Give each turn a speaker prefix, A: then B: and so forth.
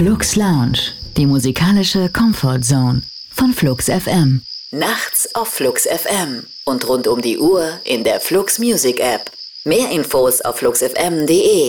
A: Flux Lounge, die musikalische Comfort Zone von Flux FM. Nachts auf Flux FM und rund um die Uhr in der Flux Music App. Mehr Infos auf fluxfm.de.